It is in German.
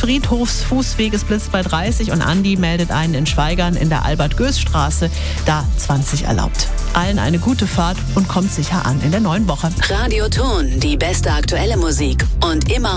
Friedhofsfußweges blitzt bei 30 und Andi meldet einen in Schweigern in der Albert-Göß-Straße, da 20 erlaubt. Allen eine gute Fahrt und kommt sicher an in der neuen Woche. Radioton, die beste aktuelle Musik und immer